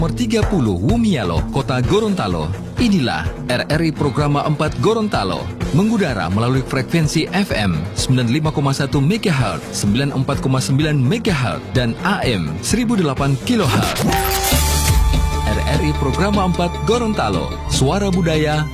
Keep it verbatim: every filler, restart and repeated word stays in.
Nomor tiga puluh Wumialo, Kota Gorontalo. Inilah R R I Programa empat Gorontalo, mengudara melalui frekuensi F M sembilan puluh lima koma satu megahertz, sembilan puluh empat koma sembilan megahertz, dan A M seribu delapan kilohertz. R R I Programa empat Gorontalo, suara budaya